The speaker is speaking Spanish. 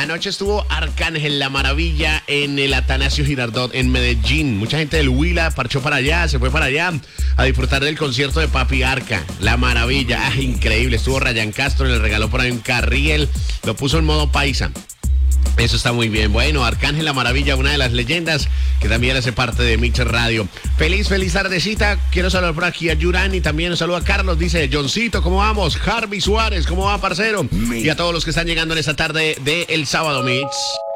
Anoche estuvo Arcángel La Maravilla en el Atanasio Girardot en Medellín. Mucha gente del Huila parchó para allá, se fue para allá a disfrutar del concierto de Papi Arca. La Maravilla, increíble. Estuvo Ryan Castro, le regaló por ahí un carriel, lo puso en modo paisa. Eso está muy bien. Bueno, Arcángel La Maravilla, una de las leyendas que también hace parte de Mix Radio. Feliz tardecita. Quiero saludar por aquí a Yurán y también un saludo a Carlos. Dice, Johncito, ¿cómo vamos? Harvey Suárez, ¿cómo va, parcero? Y a todos los que están llegando en esta tarde del sábado, Mix.